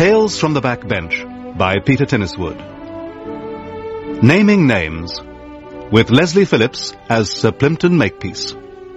Tales from the Backbench by Peter Tenniswood. Naming Names with Leslie Phillips as Sir Plimpton Makepeace.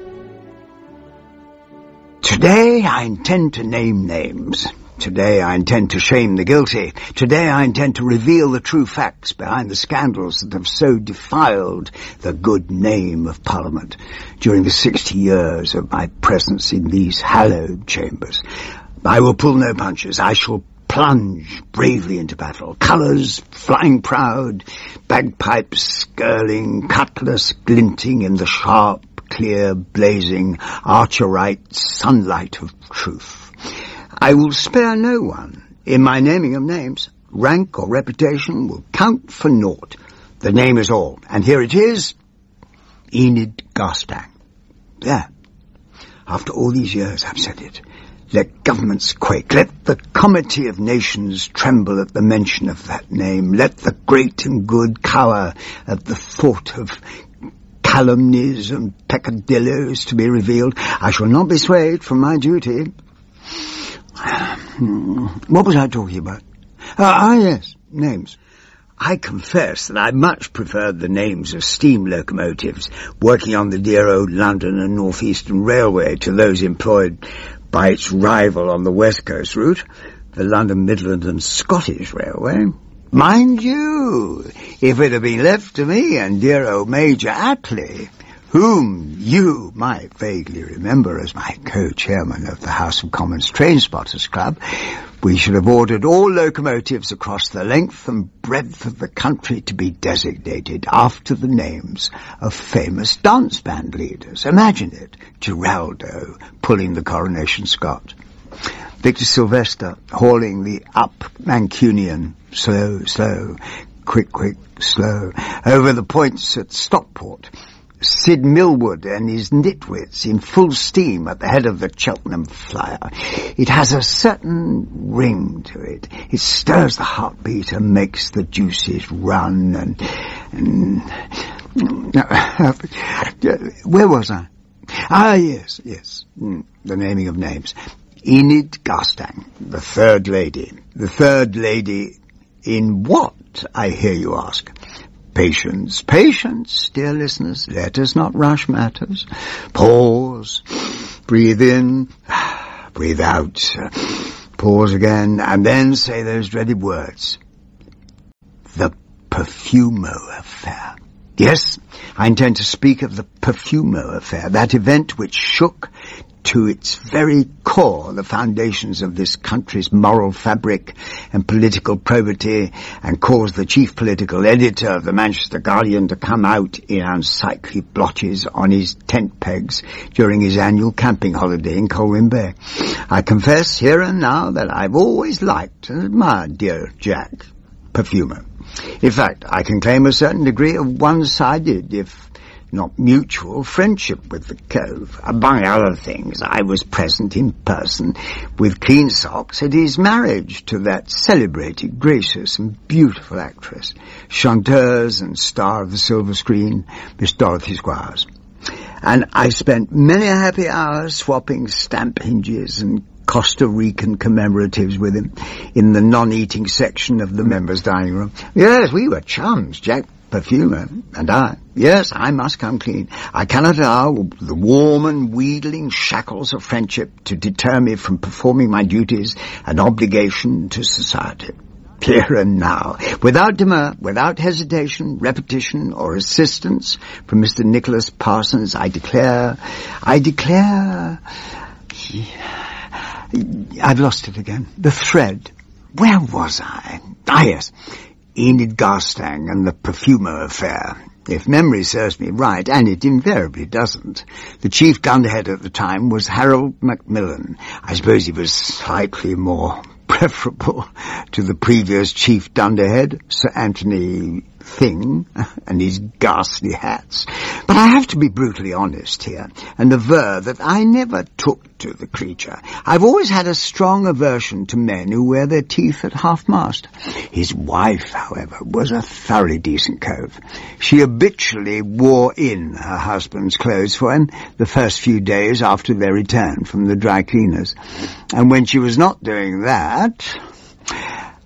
Today I intend to name names. Today I intend to shame the guilty. Today I intend to reveal the true facts behind the scandals that have so defiled the good name of Parliament during the 60 years of my presence in these hallowed chambers. I will pull no punches. I shall plunge bravely into battle. Colours flying proud, bagpipes skirling, cutlass glinting in the sharp, clear, blazing, Archerite sunlight of truth. I will spare no one. In my naming of names, rank or reputation will count for naught. The name is all, and here it is, Enid Garstang. There. After all these years I've said it. Let governments quake. Let the comity of nations tremble at the mention of that name. Let the great and good cower at the thought of calumnies and peccadilloes to be revealed. I shall not be swayed from my duty. What was I talking about? Yes, names. I confess that I much preferred the names of steam locomotives working on the dear old London and North Eastern Railway to those employed by its rival on the West Coast route, the London Midland and Scottish Railway. Mind you, if it had been left to me and dear old Major Attlee, whom you might vaguely remember as my co-chairman of the House of Commons Train Spotters Club, we should have ordered all locomotives across the length and breadth of the country to be designated after the names of famous dance band leaders. Imagine it, Giraldo pulling the Coronation Scot, Victor Sylvester hauling the up Mancunian, slow, slow, quick, quick, slow, over the points at Stockport, Sid Millwood and his nitwits in full steam at the head of the Cheltenham Flyer. It has a certain ring to it. It stirs the heartbeat and makes the juices run and where was I? Yes. The naming of names. Enid Garstang, the third lady. The third lady in what, I hear you ask? Patience, dear listeners. Let us not rush matters. Pause, breathe in, breathe out, pause again, and then say those dreaded words. The Perfumo affair. Yes, I intend to speak of the Perfumo affair, that event which shook to its very core the foundations of this country's moral fabric and political probity, and caused the chief political editor of the Manchester Guardian to come out in unsightly blotches on his tent pegs during his annual camping holiday in Colwyn Bay. I confess here and now that I've always liked and admired dear Jack Perfumo. In fact, I can claim a certain degree of one-sided, if not mutual, friendship with the Cove. Among other things, I was present in person with clean socks at his marriage to that celebrated, gracious and beautiful actress, chanteuse and star of the silver screen, Miss Dorothy Squires. And I spent many happy hours swapping stamp hinges and Costa Rican commemoratives with him in the non-eating section of the members' dining room. Yes, we were chums, Jack Perfumo and I. Yes, I must come clean. I cannot allow the warm and wheedling shackles of friendship to deter me from performing my duties and obligation to society. Here and now, without demur, without hesitation, repetition, or assistance from Mr. Nicholas Parsons, I declare... I've lost it again. The thread. Where was I? Yes. Enid Garstang and the Perfumo affair. If memory serves me right, and it invariably doesn't, the chief gunhead at the time was Harold Macmillan. I suppose he was slightly more preferable to the previous chief dunderhead, Sir Anthony Thing, and his ghastly hats. But I have to be brutally honest here, and aver that I never took to the creature. I've always had a strong aversion to men who wear their teeth at half-mast. His wife, however, was a thoroughly decent cove. She habitually wore in her husband's clothes for him the first few days after their return from the dry cleaners. And when she was not doing that,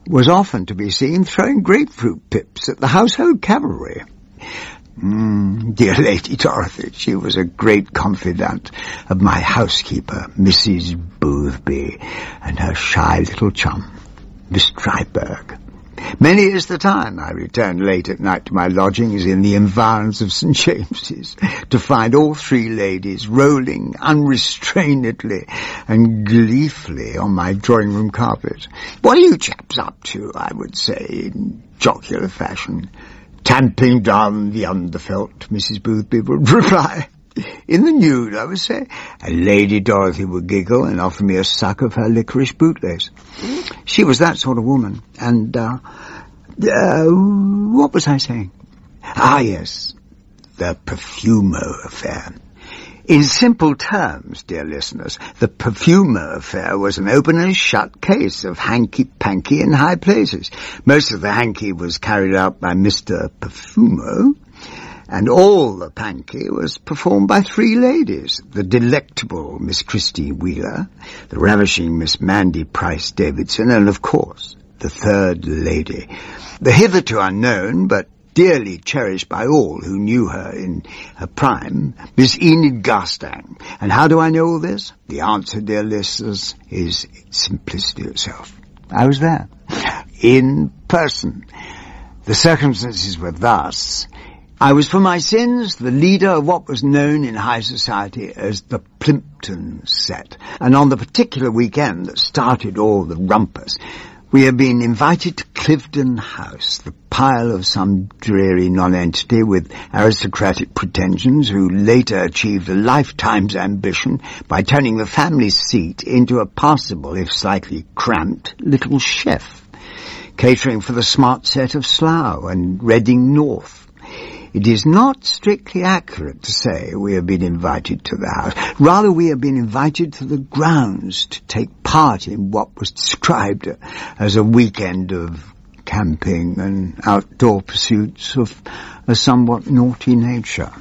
was often to be seen throwing grapefruit pips at the household cavalry. Dear Lady Dorothy, she was a great confidant of my housekeeper, Mrs. Boothby, and her shy little chum, Miss Dryburgh. Many is the time I returned late at night to my lodgings in the environs of St. James's to find all three ladies rolling unrestrainedly and gleefully on my drawing-room carpet. "What are you chaps up to?" I would say in jocular fashion. "Tamping down the underfelt," Mrs. Boothby would reply. "In the nude, I would say." And Lady Dorothy would giggle and offer me a suck of her licorice bootlace. She was that sort of woman. And, what was I saying? Yes, the Perfumo affair. In simple terms, dear listeners, the Perfumo affair was an open and shut case of hanky-panky in high places. Most of the hanky was carried out by Mr. Perfumo, and all the panky was performed by three ladies: the delectable Miss Christine Wheeler, the ravishing Miss Mandy Price Davidson, and, of course, the third lady, the hitherto unknown but dearly cherished by all who knew her in her prime, Miss Enid Garstang. And how do I know all this? The answer, dear listeners, is simplicity itself. I was there, in person. The circumstances were thus. I was, for my sins, the leader of what was known in high society as the Plimpton set. And on the particular weekend that started all the rumpus, we had been invited to Cliveden House, the pile of some dreary nonentity with aristocratic pretensions who later achieved a lifetime's ambition by turning the family seat into a passable, if slightly cramped, little chef, catering for the smart set of Slough and Reading North. It is not strictly accurate to say we have been invited to the house. Rather, we have been invited to the grounds to take part in what was described as a weekend of camping and outdoor pursuits of a somewhat naughty nature.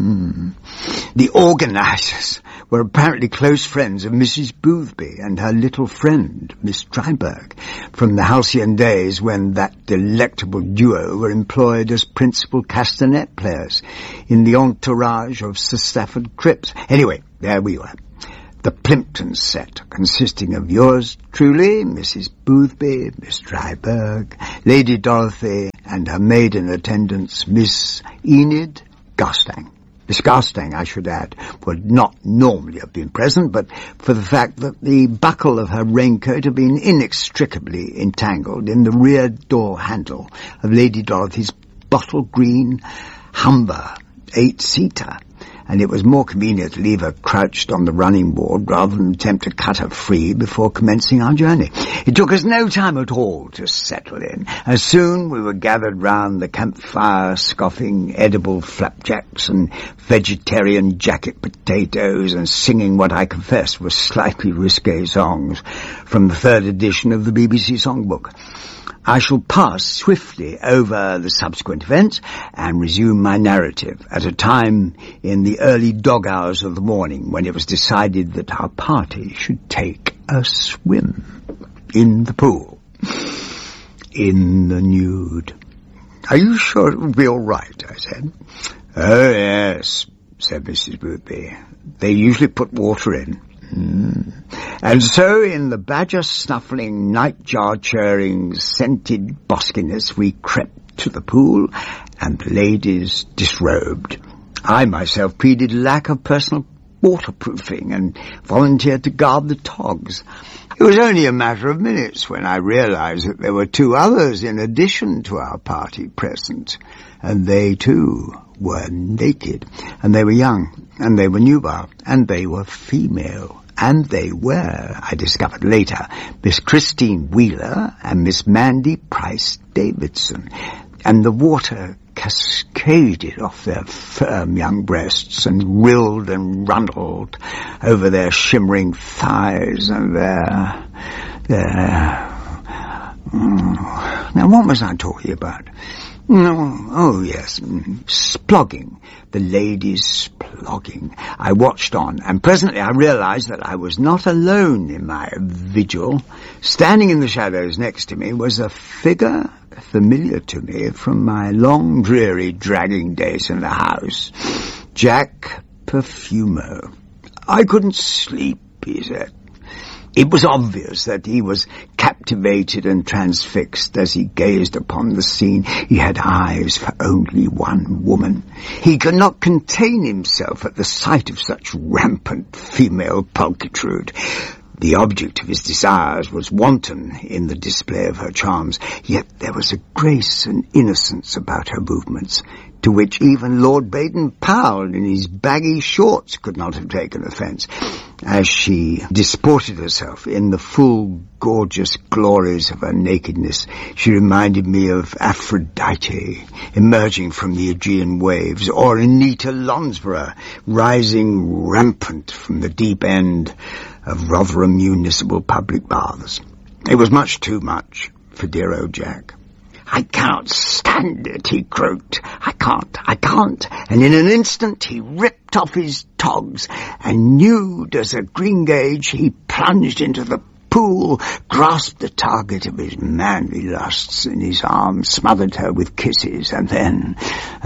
The organisers were apparently close friends of Mrs. Boothby and her little friend, Miss Dryburgh, from the halcyon days when that delectable duo were employed as principal castanet players in the entourage of Sir Stafford Cripps. Anyway, there we were. The Plimpton set, consisting of yours truly, Mrs. Boothby, Miss Dryburgh, Lady Dorothy, and her maid in attendance, Miss Enid Garstang. Miss Garstang, I should add, would not normally have been present, but for the fact that the buckle of her raincoat had been inextricably entangled in the rear door handle of Lady Dorothy's bottle green Humber 8-seater, and it was more convenient to leave her crouched on the running board rather than attempt to cut her free before commencing our journey. It took us no time at all to settle in. As soon we were gathered round the campfire, scoffing edible flapjacks and vegetarian jacket potatoes and singing what I confess were slightly risque songs from the third edition of the BBC Songbook. I shall pass swiftly over the subsequent events and resume my narrative at a time in the early dog hours of the morning when it was decided that our party should take a swim in the pool, in the nude. "Are you sure it will be all right?" I said. "Oh, yes," said Mrs. Boothby. "They usually put water in." And so, in the badger-snuffling, nightjar-churring, scented boskiness, we crept to the pool, and the ladies disrobed. I myself pleaded lack of personal waterproofing and volunteered to guard the togs. It was only a matter of minutes when I realized that there were two others in addition to our party present, and they too were naked, and they were young, and they were nubile, and they were female. And they were, I discovered later, Miss Christine Wheeler and Miss Mandy Price Davidson, and the water cascaded off their firm young breasts and rilled and runneled over their shimmering thighs and their... Now, what was I talking about? Oh, yes. Splogging. The ladies splogging. I watched on, and presently I realized that I was not alone in my vigil. Standing in the shadows next to me was a figure familiar to me from my long, dreary, dragging days in the house. Jack Perfumo. I couldn't sleep, he said. It was obvious that he was captivated and transfixed as he gazed upon the scene. He had eyes for only one woman. He could not contain himself at the sight of such rampant female pulchritude. The object of his desires was wanton in the display of her charms, yet there was a grace and innocence about her movements, to which even Lord Baden-Powell in his baggy shorts could not have taken offence. As she disported herself in the full, gorgeous glories of her nakedness, she reminded me of Aphrodite emerging from the Aegean waves, or Anita Lonsborough rising rampant from the deep end of Rotherham Municipal Public Baths. It was much too much for dear old Jack. "I cannot stand it," he croaked. I can't. And in an instant he ripped off his togs, and nude as a greengage he plunged into the pool, grasped the target of his manly lusts in his arms, smothered her with kisses, and then,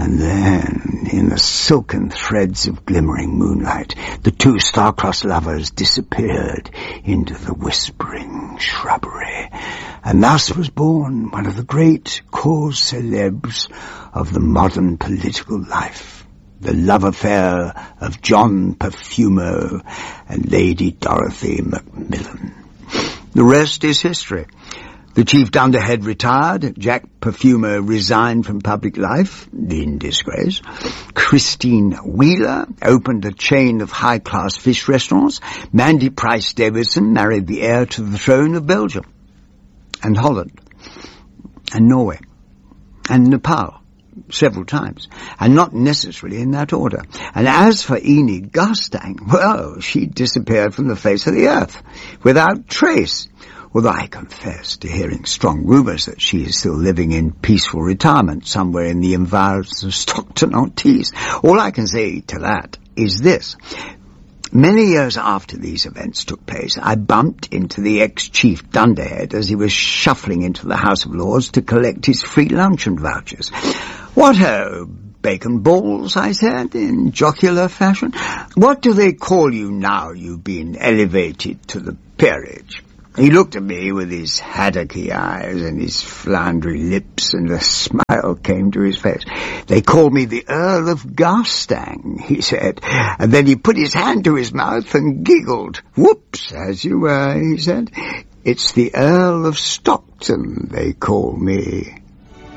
in the silken threads of glimmering moonlight, the two star-crossed lovers disappeared into the whispering shrubbery. And thus was born one of the great causes célèbres of the modern political life, the love affair of John Perfumo and Lady Dorothy Macmillan. The rest is history. The chief dunderhead retired. Jack Perfumo resigned from public life, in disgrace. Christine Wheeler opened a chain of high-class fish restaurants. Mandy Price Davidson married the heir to the throne of Belgium, and Holland, and Norway, and Nepal, several times, and not necessarily in that order. And as for Enid Garstang, well, she disappeared from the face of the earth, without trace, although I confess to hearing strong rumours that she is still living in peaceful retirement somewhere in the environs of Stockton-on-Tees. All I can say to that is this. Many years after these events took place, I bumped into the ex-chief dunderhead as he was shuffling into the House of Lords to collect his free luncheon vouchers. "What ho, bacon balls," I said, in jocular fashion. "What do they call you now you've been elevated to the peerage?" He looked at me with his haddocky eyes and his floundery lips, and a smile came to his face. "They call me the Earl of Garstang," he said, and then he put his hand to his mouth and giggled. "Whoops, as you were," he said. "It's the Earl of Stockton, they call me."